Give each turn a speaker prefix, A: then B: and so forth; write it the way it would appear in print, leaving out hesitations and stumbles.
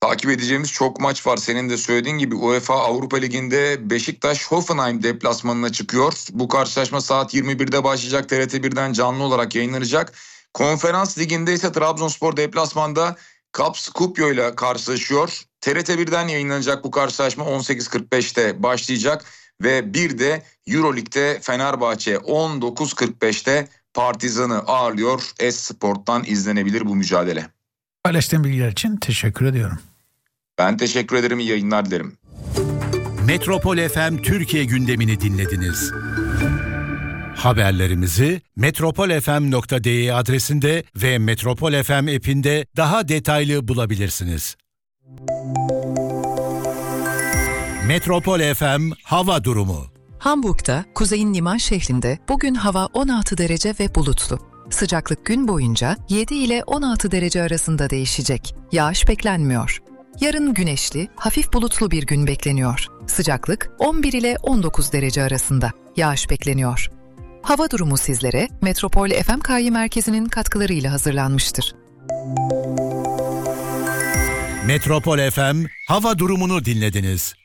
A: Takip edeceğimiz çok maç var. Senin de söylediğin gibi UEFA Avrupa Ligi'nde Beşiktaş Hoffenheim deplasmanına çıkıyor. Bu karşılaşma saat 21'de başlayacak. TRT1'den canlı olarak yayınlanacak. Konferans Ligi'nde ise Trabzonspor deplasmanda Kapskupyo ile karşılaşıyor. TRT1'den yayınlanacak bu karşılaşma 18.45'te başlayacak. Ve bir de Euroleague'de Fenerbahçe 19.45'te Partizan'ı ağırlıyor. Sport'tan izlenebilir bu mücadele.
B: Paylaştığın bilgiler için teşekkür ediyorum.
A: Ben teşekkür ederim. İyi yayınlar dilerim.
C: Metropol FM Türkiye gündemini dinlediniz. Haberlerimizi metropolfm.de adresinde ve Metropol FM app'inde daha detaylı bulabilirsiniz. Metropol FM hava durumu.
D: Hamburg'da, kuzeyin liman şehrinde bugün hava 16 derece ve bulutlu. Sıcaklık gün boyunca 7 ile 16 derece arasında değişecek. Yağış beklenmiyor. Yarın güneşli, hafif bulutlu bir gün bekleniyor. Sıcaklık 11 ile 19 derece arasında. Yağış bekleniyor. Hava durumu sizlere Metropol FM merkezinin katkılarıyla hazırlanmıştır.
C: Metropol FM hava durumunu dinlediniz.